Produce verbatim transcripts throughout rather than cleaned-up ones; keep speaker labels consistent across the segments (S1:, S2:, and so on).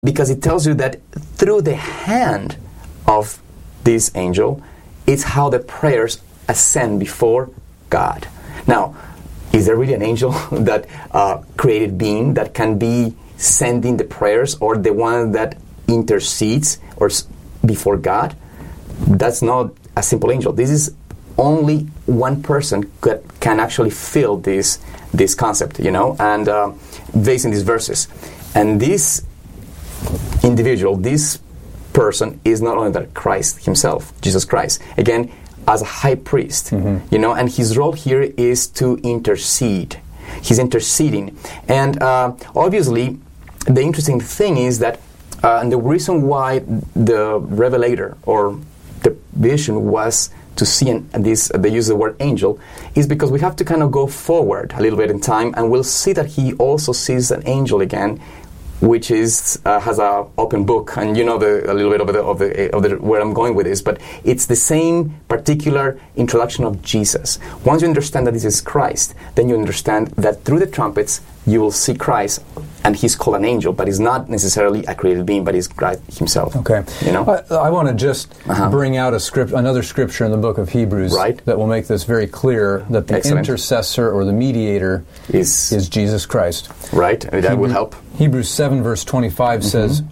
S1: because it tells you that through the hand of this angel, it's how the prayers ascend before God. Now, is there really an angel that uh, created being that can be sending the prayers, or the one that intercedes or s- before God? That's not a simple angel. This is only one person could, can actually feel this this concept, you know, and uh, based in these verses. And this individual, this person, is not only that Christ himself, Jesus Christ, again, as a high priest, mm-hmm. you know, and his role here is to intercede. He's interceding. And uh, obviously, the interesting thing is that, uh, and the reason why the revelator or the vision was to see an, this, they use the word angel, is because we have to kind of go forward a little bit in time, and we'll see that he also sees an angel again, which is uh, has a open book, and you know the, a little bit of the, of the of the where I'm going with this, but it's the same particular introduction of Jesus. Once you understand that this is Christ, then you understand that through the trumpets you will see Christ, and he's called an angel, but he's not necessarily a created being, but he's Christ himself.
S2: Okay,
S1: you know.
S2: I, I want to just uh-huh. bring out a script, another scripture in the book of Hebrews,
S1: right,
S2: that will make this very clear that the
S1: Excellent.
S2: intercessor or the mediator is is Jesus Christ.
S1: Right, and that
S2: Hebrew,
S1: will help.
S2: Hebrews seven verse twenty-five mm-hmm. says,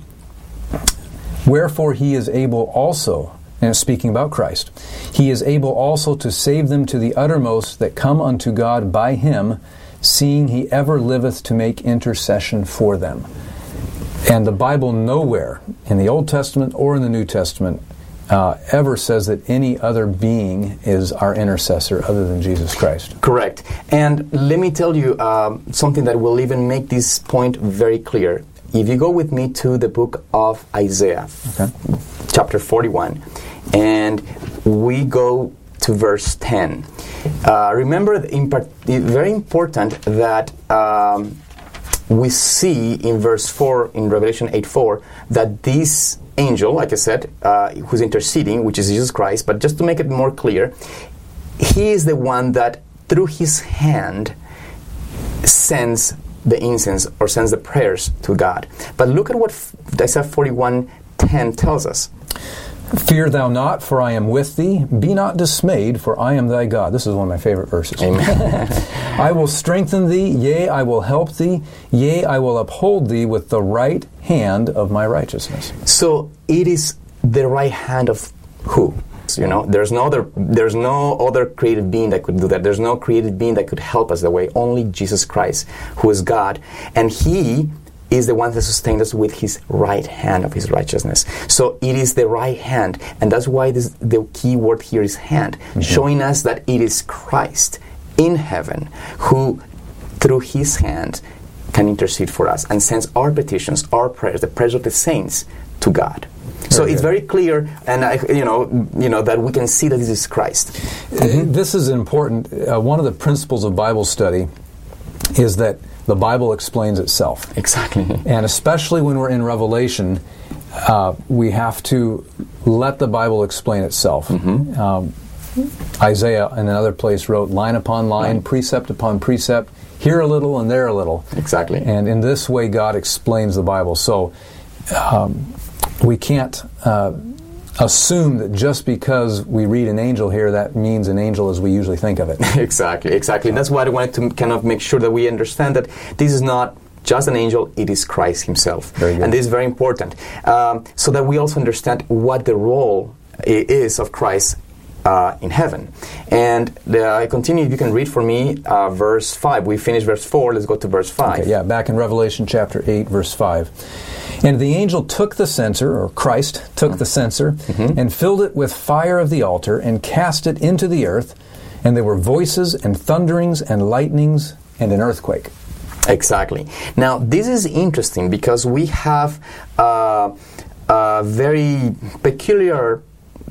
S2: "Wherefore he is able also," and it's speaking about Christ, "he is able also to save them to the uttermost that come unto God by him, seeing he ever liveth to make intercession for them." And the Bible nowhere, in the Old Testament or in the New Testament, uh, ever says that any other being is our intercessor other than Jesus Christ.
S1: Correct. And let me tell you um, something that will even make this point very clear. If you go with me to the book of Isaiah, okay. chapter forty-one, and we go to verse ten. Uh, remember, in part, very important that um, we see in verse four, in Revelation eight four, that this angel, like I said, uh, who's interceding, which is Jesus Christ, but just to make it more clear, he is the one that through his hand sends the incense or sends the prayers to God. But look at what Isaiah forty-one ten tells us.
S2: "Fear thou not, for I am with thee. Be not dismayed, for I am thy God." This is one of my favorite verses.
S1: Amen.
S2: "I will strengthen thee, yea, I will help thee, yea, I will uphold thee with the right hand of my righteousness."
S1: So it is the right hand of who? You know, there's no other. There's no other created being that could do that. There's no created being that could help us that way. Only Jesus Christ, who is God, and He is the one that sustains us with his right hand of his righteousness. So it is the right hand, and that's why this, the key word here is hand, mm-hmm. showing us that it is Christ in heaven who, through his hand, can intercede for us and sends our petitions, our prayers, the prayers of the saints to God. Very so good. It's very clear, and I, you know, you know that we can see that this is Christ.
S2: Mm-hmm. This is important. Uh, one of the principles of Bible study is that the Bible explains itself.
S1: Exactly.
S2: And especially when we're in Revelation, uh, we have to let the Bible explain itself. Mm-hmm. Um, Isaiah, in another place, wrote line upon line, right. precept upon precept, here a little and there a little.
S1: Exactly.
S2: And in this way, God explains the Bible. So um, we can't uh, assume that just because we read an angel here, that means an angel as we usually think of it.
S1: Exactly, exactly. And that's why I wanted to kind of make sure that we understand that this is not just an angel, it is Christ himself.
S2: Very good.
S1: And this is very important. Um, so that we also understand what the role is of Christ uh, in heaven. And uh, I continue, you can read for me uh, verse five. We finished verse four, let's go to verse five.
S2: Okay, yeah, back in Revelation chapter eight, verse five. "And the angel took the censer," or Christ took mm-hmm. the censer, mm-hmm. "and filled it with fire of the altar, and cast it into the earth, and there were voices, and thunderings, and lightnings, and an earthquake."
S1: Exactly. Now, this is interesting because we have uh, a very peculiar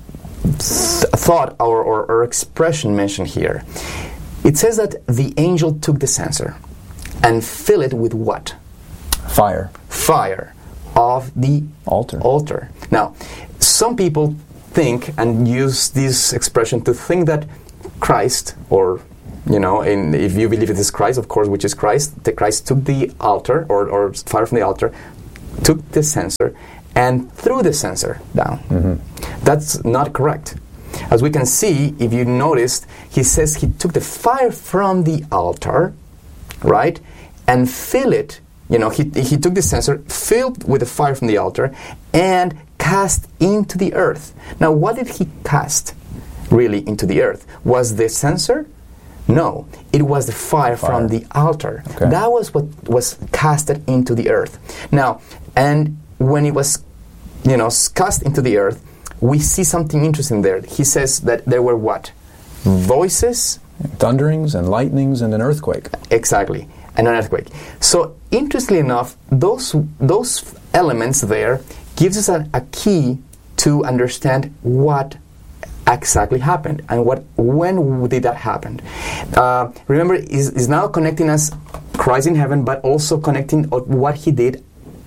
S1: th- thought or, or, or expression mentioned here. It says that the angel took the censer and filled it with what?
S2: Fire.
S1: Fire. Of the
S2: altar.
S1: altar. Now, some people think and use this expression to think that Christ, or, you know, in, if you believe it is Christ, of course, which is Christ, the Christ took the altar, or, or fire from the altar, took the censer and threw the censer down. Mm-hmm. That's not correct. As we can see, if you noticed, he says he took the fire from the altar, right, and filled it. You know, he, he took the censer, filled with the fire from the altar, and cast into the earth. Now, what did he cast really into the earth? Was the censer? No, it was the fire, fire. from the altar. Okay. That was what was casted into the earth. Now, and when it was, you know, cast into the earth, we see something interesting there. He says that there were what? Voices?
S2: Thunderings and lightnings and an earthquake.
S1: Exactly, and an earthquake. So, interestingly enough, those those elements there gives us a, a key to understand what exactly happened and what when did that happen. Uh, remember, is is now connecting us Christ in heaven, but also connecting what he did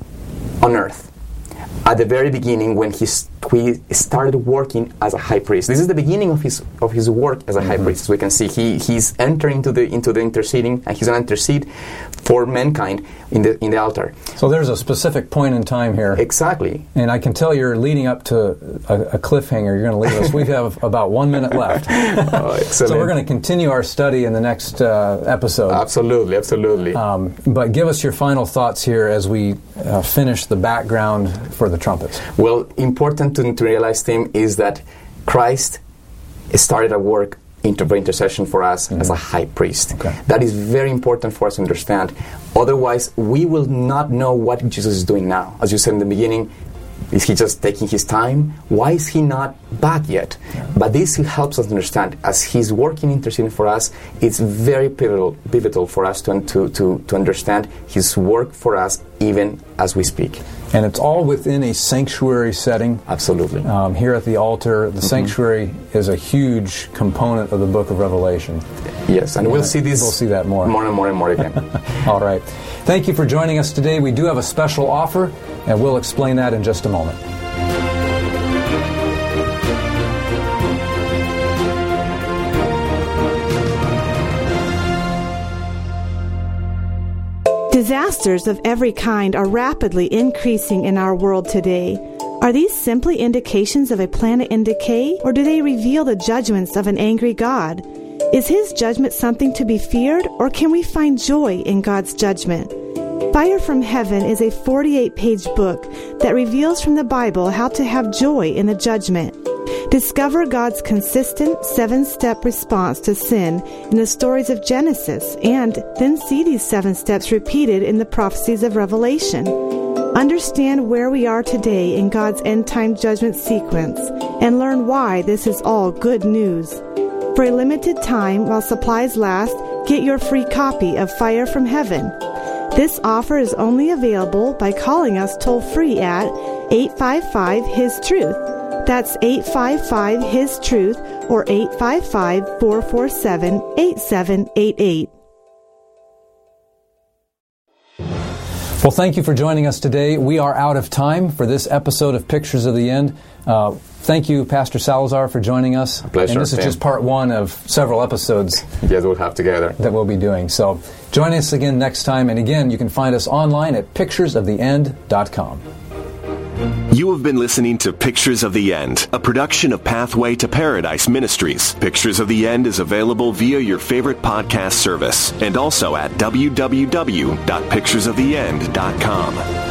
S1: on earth at the very beginning when he he started working as a high priest. This is the beginning of his of his work as a mm-hmm. high priest. As we can see, he he's entering into the into the interceding, and he's going to intercede for mankind in the in the altar.
S2: So there's a specific point in time here.
S1: Exactly.
S2: And I can tell you're leading up to a, a cliffhanger. You're going to leave us. We have about one minute left.
S1: Oh, excellent.
S2: So we're going to continue our study in the next uh, episode.
S1: Absolutely, absolutely.
S2: Um, but give us your final thoughts here as we uh, finish the background for the trumpets.
S1: Well, important to, to realize, Tim, is that Christ started a work inter- intercession for us mm-hmm. as a high priest.
S2: Okay.
S1: That is very important for us to understand. Otherwise, we will not know what Jesus is doing now. As you said in the beginning, is he just taking his time? Why is he not back yet? Yeah. But this helps us understand. As he's working, interceding for us, it's very pivotal, pivotal for us to, to, to, to understand his work for us even as we speak.
S2: And it's all within a sanctuary setting.
S1: Absolutely.
S2: Um, here at the altar, the mm-hmm. sanctuary is a huge component of the book of Revelation.
S1: Yes, and, and we'll see this.
S2: We'll see that more.
S1: More and more and more again.
S2: All right. Thank you for joining us today. We do have a special offer, and we'll explain that in just a moment.
S3: Disasters of every kind are rapidly increasing in our world today. Are these simply indications of a planet in decay, or do they reveal the judgments of an angry God? Is his judgment something to be feared, or can we find joy in God's judgment? Fire from Heaven is a forty-eight page book that reveals from the Bible how to have joy in the judgment. Discover God's consistent seven-step response to sin in the stories of Genesis, and then see these seven steps repeated in the prophecies of Revelation. Understand where we are today in God's end-time judgment sequence, and learn why this is all good news. For a limited time, while supplies last, get your free copy of Fire from Heaven. This offer is only available by calling us toll-free at eight five five, H I S Truth. That's eight five five, H I S Truth or eight five five, four four seven, eight seven eight eight.
S2: Well, thank you for joining us today. We are out of time for this episode of Pictures of the End. Uh, thank you, Pastor Salazar, for joining us.
S1: A pleasure.
S2: And this is
S1: Tim.
S2: just part one of several episodes
S1: yes, we'll have together
S2: that we'll be doing. So join us again next time. And again, you can find us online at pictures of the end dot com.
S4: You have been listening to Pictures of the End, a production of Pathway to Paradise Ministries. Pictures of the End is available via your favorite podcast service and also at w w w dot pictures of the end dot com.